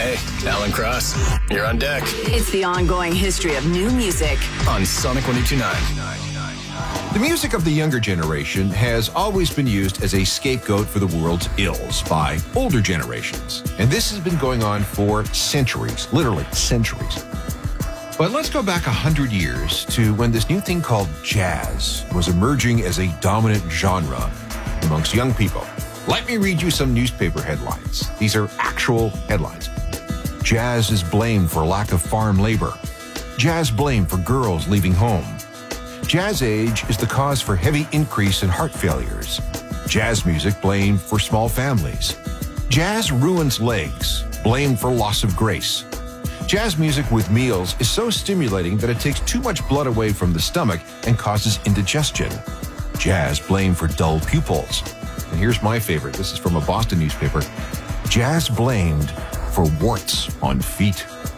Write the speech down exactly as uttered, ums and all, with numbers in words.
Hey, Alan Cross, you're on deck. It's the ongoing history of new music on Sonic one oh two point nine. The music of the younger generation has always been used as a scapegoat for the world's ills by older generations. And this has been going on for centuries, literally centuries. But let's go back a hundred years to when this new thing called jazz was emerging as a dominant genre amongst young people. Let me read you some newspaper headlines. These are actual headlines. Jazz is blamed for lack of farm labor. Jazz blamed for girls leaving home. Jazz age is the cause for heavy increase in heart failures. Jazz music blamed for small families. Jazz ruins legs, blamed for loss of grace. Jazz music with meals is so stimulating that it takes too much blood away from the stomach and causes indigestion. Jazz blamed for dull pupils. And here's my favorite. This is from a Boston newspaper. Jazz blamed for warts on feet.